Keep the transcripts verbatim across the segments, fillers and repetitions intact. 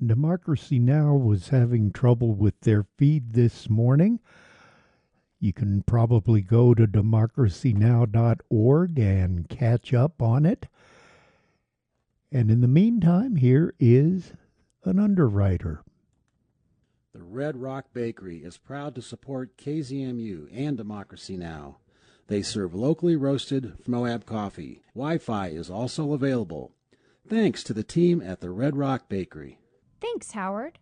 Democracy Now! Was having trouble with their feed this morning. You can probably go to democracy now dot org and catch up on it. And in the meantime, here is an underwriter. The Red Rock Bakery is proud to support K Z M U and Democracy Now! They serve locally roasted Moab coffee. Wi-Fi is also available. Thanks to the team at the Red Rock Bakery. Thanks, Howard.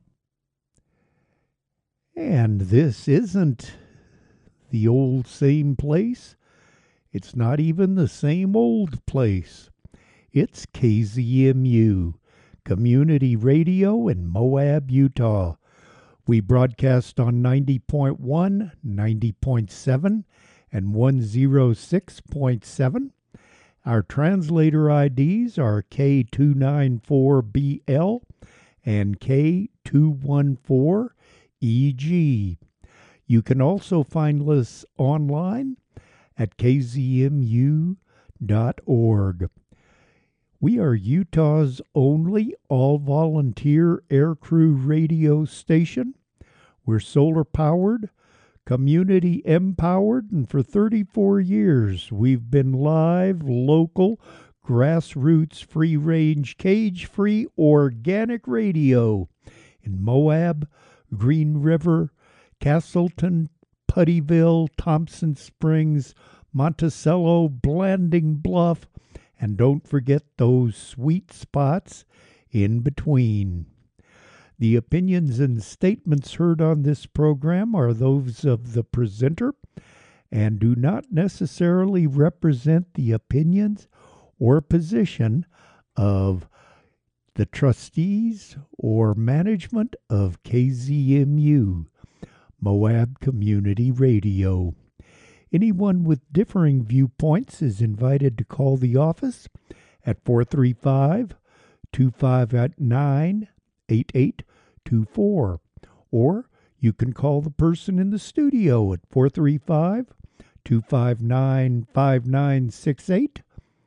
And this isn't the old same place. It's not even the same old place. It's K Z M U, Community Radio in Moab, Utah. We broadcast on ninety point one, ninety point seven, and one oh six point seven. Our translator I Ds are K two nine four B L and K two one four E G. You can also find us online at k z m u dot org. We are Utah's only all-volunteer aircrew radio station. We're solar-powered, community-empowered, and for thirty-four years we've been live, local, grassroots, free-range, cage-free, organic radio in Moab, Green River, Castleton, Puttyville, Thompson Springs, Monticello, Blanding Bluff, and don't forget those sweet spots in between. The opinions and statements heard on this program are those of the presenter and do not necessarily represent the opinions or position of the trustees or management of K Z M U, Moab Community Radio. Anyone with differing viewpoints is invited to call the office at four three five, two five nine, eight eight two four, or you can call the person in the studio at four three five, two five nine, five nine six eight,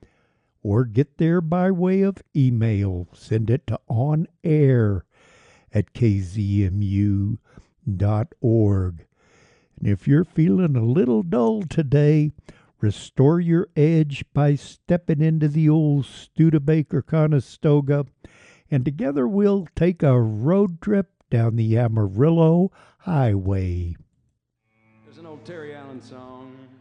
or get there by way of email. Send it to onair at k z m u dot org. And if you're feeling a little dull today, restore your edge by stepping into the old Studebaker Conestoga, and together we'll take a road trip down the Amarillo Highway. There's an old Terry Allen song.